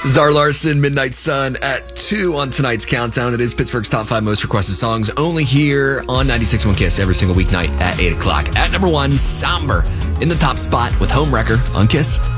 Zara Larsson, Midnight Sun at 2 on tonight's countdown. It is Pittsburgh's top 5 most requested songs, only here on 96.1 KISS every single weeknight at 8 o'clock. At number 1, Somber in the top spot with Homewrecker on KISS.